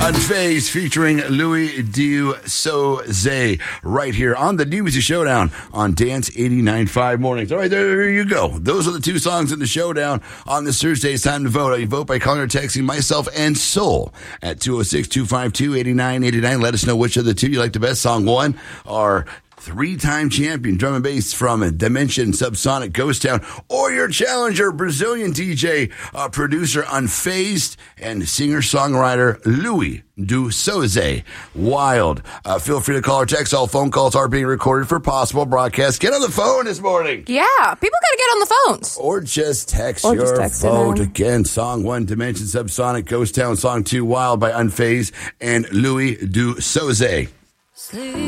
Unfazed featuring Louis Du Soze right here on the New Music Showdown on Dance 89.5 mornings. All right, there you go. Those are the two songs in the showdown on this Thursday. It's time to vote. You vote by calling or texting myself and Soul at 206-252-8989. Let us know which of the two you like the best. Song one, our three-time champion drum and bass from Dimension, Subsonic, Ghost Town, or your challenger, Brazilian DJ, producer Unfazed, and singer-songwriter Louis Du Soze. Wild. Feel free to call or text. All phone calls are being recorded for possible broadcast. Get on the phone this morning. Yeah, people got to get on the phones. Or just text your vote. Again, song one, Dimension, Subsonic, Ghost Town. Song two, Wild by Unfazed and Louis Du Soze.